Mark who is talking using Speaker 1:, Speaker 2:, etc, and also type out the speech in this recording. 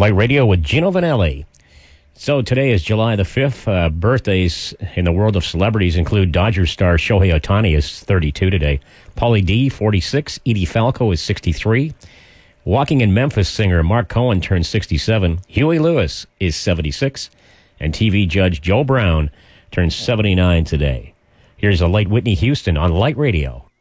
Speaker 1: Light Radio with Gino Vanelli. So today is July the 5th. Birthdays in the world of celebrities include Dodgers star Shohei Ohtani is 32 today. Pauly D, 46. Edie Falco is 63. Walking in Memphis singer Mark Cohen turns 67. Huey Lewis is 76. And TV judge Joe Brown turns 79 today. Here's a light Whitney Houston on Light Radio.